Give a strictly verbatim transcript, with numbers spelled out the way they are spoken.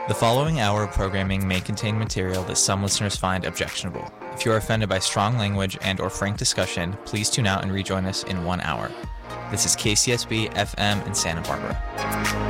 The following hour of programming may contain material that some listeners find objectionable. If you are offended by strong language and or frank discussion, please tune out and rejoin us in one hour. This is K C S B F M in Santa Barbara.